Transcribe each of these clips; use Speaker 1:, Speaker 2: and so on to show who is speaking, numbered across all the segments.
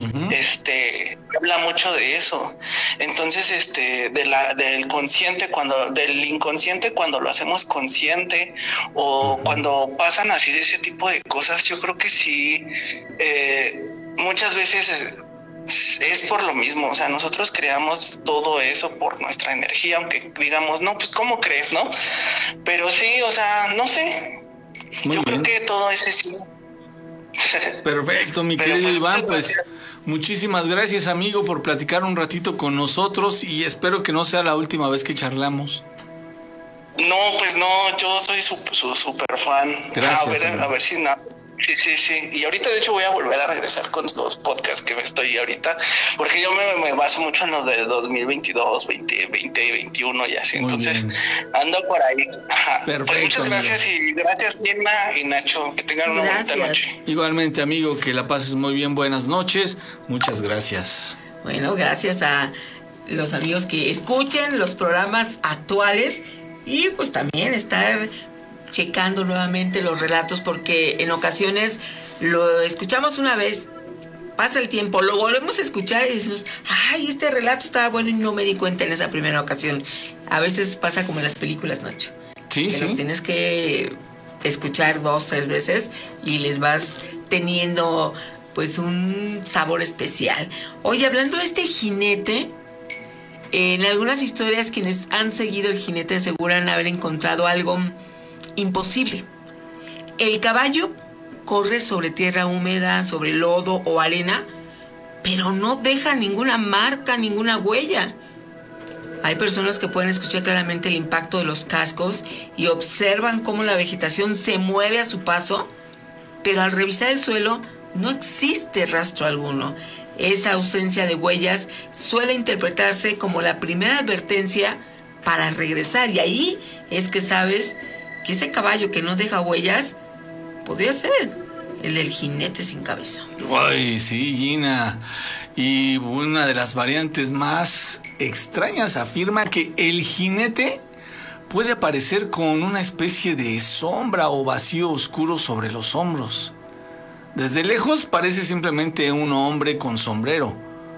Speaker 1: habla mucho de eso. Entonces, del inconsciente cuando lo hacemos consciente, o cuando pasan así de ese tipo de cosas, yo creo que sí, muchas veces es por lo mismo. O sea, nosotros creamos todo eso por nuestra energía, aunque digamos, no, pues ¿cómo crees, no? Pero sí, o sea, no sé. Yo creo que todo es así.
Speaker 2: Perfecto, mi querido Iván, pues muchísimas gracias, amigo, por platicar un ratito con nosotros, y espero que no sea la última vez que charlamos.
Speaker 1: No, pues no, yo soy su super fan.
Speaker 2: Gracias.
Speaker 1: A ver si nada. Sí. Y ahorita, de hecho, voy a volver a regresar con los podcasts que me estoy ahorita, porque yo me baso mucho en los de 2022, 2020 y 21 y así.
Speaker 2: Muy
Speaker 1: entonces
Speaker 2: bien.
Speaker 1: Ando por ahí.
Speaker 2: Perfecto,
Speaker 1: pues muchas gracias, amigo. Y gracias, Nina y Nacho. Que tengan una bonita noche.
Speaker 2: Igualmente, amigo, que la pases muy bien. Buenas noches. Muchas gracias.
Speaker 3: Bueno, gracias a los amigos que escuchen los programas actuales, y pues también estar checando nuevamente los relatos, porque en ocasiones lo escuchamos una vez, pasa el tiempo, lo volvemos a escuchar y decimos, ay, este relato estaba bueno y no me di cuenta en esa primera ocasión. A veces pasa como en las películas, Nacho.
Speaker 2: Sí.
Speaker 3: Los tienes que escuchar 2, 3 veces y les vas teniendo pues un sabor especial. Oye, hablando de este jinete, en algunas historias quienes han seguido el jinete aseguran haber encontrado algo imposible. El caballo corre sobre tierra húmeda, sobre lodo o arena, pero no deja ninguna marca, ninguna huella. Hay personas que pueden escuchar claramente el impacto de los cascos y observan cómo la vegetación se mueve a su paso, pero al revisar el suelo no existe rastro alguno. Esa ausencia de huellas suele interpretarse como la primera advertencia para regresar, y ahí es que sabes que ese caballo que no deja huellas podría ser el del jinete sin cabeza.
Speaker 2: Ay, sí, Gina. Y una de las variantes más extrañas afirma que el jinete puede aparecer con una especie de sombra o vacío oscuro sobre los hombros. Desde lejos parece simplemente un hombre con sombrero,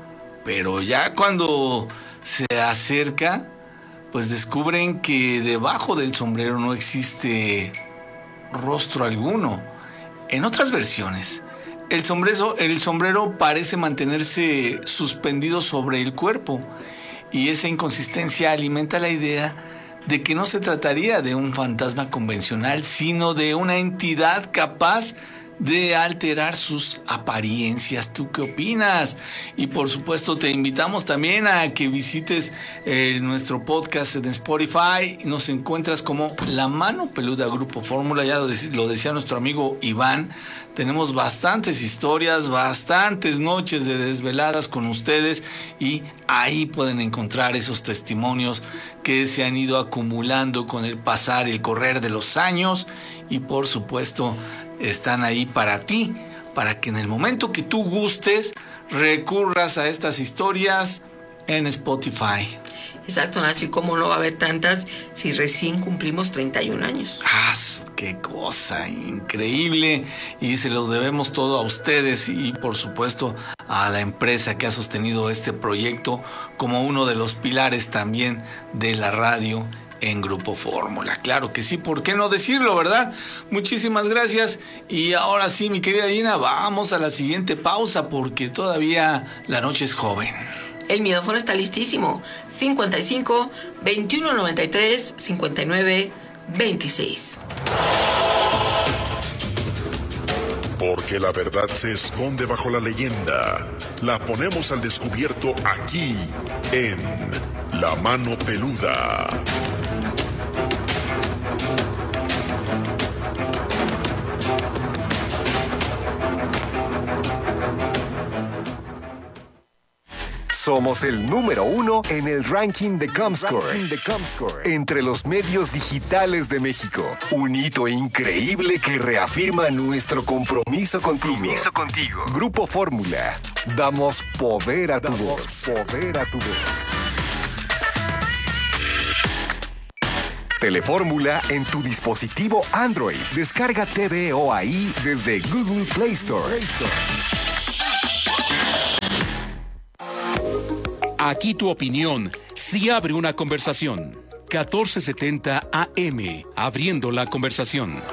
Speaker 2: pero ya cuando se acerca, pues descubren que debajo del sombrero no existe rostro alguno. En otras versiones, el sombrero parece mantenerse suspendido sobre el cuerpo, y esa inconsistencia alimenta la idea de que no se trataría de un fantasma convencional, sino de una entidad capaz de alterar sus apariencias. ¿Tú qué opinas? Y por supuesto te invitamos también a que visites nuestro podcast en Spotify. Nos encuentras como La Mano Peluda Grupo Fórmula. Ya lo decía nuestro amigo Iván, tenemos bastantes historias, bastantes noches de desveladas con ustedes, y ahí pueden encontrar esos testimonios que se han ido acumulando con el pasar, el correr de los años, y por supuesto están ahí para ti, para que en el momento que tú gustes recurras a estas historias en Spotify.
Speaker 3: Exacto, Nacho, y cómo no va a haber tantas si recién cumplimos 31 años.
Speaker 2: ¡Ah, qué cosa increíble! Y se los debemos todo a ustedes, y por supuesto a la empresa que ha sostenido este proyecto como uno de los pilares también de la radio en Grupo Fórmula. Claro que sí, ¿por qué no decirlo, verdad? Muchísimas gracias. Y ahora sí, mi querida Gina, vamos a la siguiente pausa, porque todavía la noche es joven.
Speaker 3: El micrófono está listísimo. 55 21 93 59 26.
Speaker 4: Porque la verdad se esconde bajo la leyenda. La ponemos al descubierto aquí en La Mano Peluda.
Speaker 5: Somos el número 1 en el ranking de Comscore, entre los medios digitales de México. Un hito increíble que reafirma nuestro compromiso contigo. Grupo Fórmula. Damos poder a tu voz. Telefórmula en tu dispositivo Android. Descarga TVO ahí desde Google Play Store.
Speaker 6: Aquí tu opinión sí abre una conversación. 1470 AM, abriendo la conversación.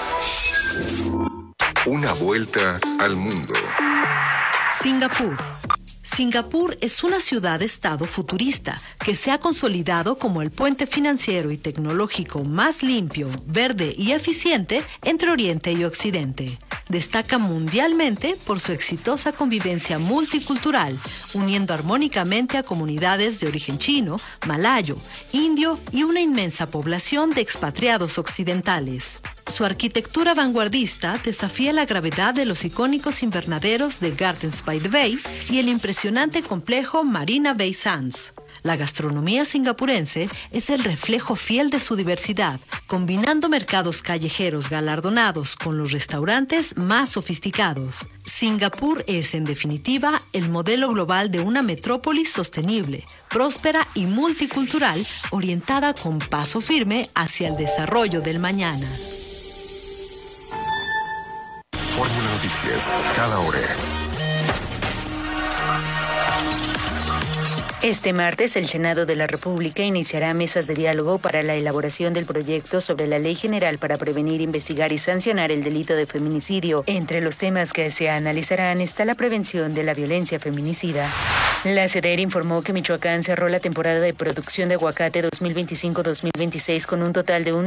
Speaker 5: Una vuelta al mundo.
Speaker 7: Singapur. Singapur es una ciudad-estado futurista que se ha consolidado como el puente financiero y tecnológico más limpio, verde y eficiente entre Oriente y Occidente. Destaca mundialmente por su exitosa convivencia multicultural, uniendo armónicamente a comunidades de origen chino, malayo, indio y una inmensa población de expatriados occidentales. Su arquitectura vanguardista desafía la gravedad de los icónicos invernaderos de Gardens by the Bay y el impresionante complejo Marina Bay Sands. La gastronomía singapurense es el reflejo fiel de su diversidad, combinando mercados callejeros galardonados con los restaurantes más sofisticados. Singapur es, en definitiva, el modelo global de una metrópolis sostenible, próspera y multicultural, orientada con paso firme hacia el desarrollo del mañana.
Speaker 5: Fórmula Noticias, cada hora.
Speaker 8: Este martes, el Senado de la República iniciará mesas de diálogo para la elaboración del proyecto sobre la Ley General para prevenir, investigar y sancionar el delito de feminicidio. Entre los temas que se analizarán está la prevención de la violencia feminicida. La CDR informó que Michoacán cerró la temporada de producción de aguacate 2025-2026 con un total de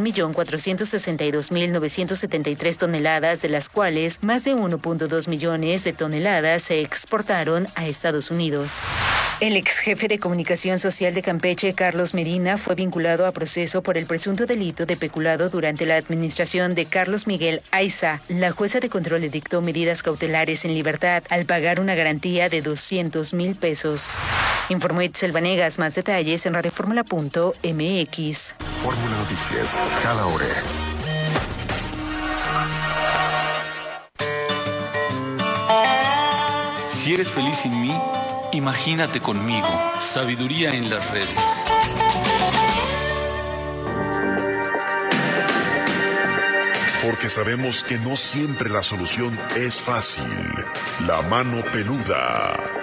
Speaker 8: 1.462.973 toneladas, de las cuales más de 1.2 millones de toneladas se exportaron a Estados Unidos. El ex jefe de Comunicación Social de Campeche, Carlos Medina, fue vinculado a proceso por el presunto delito de peculado durante la administración de Carlos Miguel Aiza. La jueza de control le dictó medidas cautelares en libertad al pagar una garantía de 200,000 pesos. Informó Itzel Vanegas. Más detalles en radioformula.mx.
Speaker 5: Fórmula Noticias, cada hora.
Speaker 2: Si eres feliz sin mí, imagínate conmigo. Sabiduría en las redes.
Speaker 4: Porque sabemos que no siempre la solución es fácil. La mano peluda.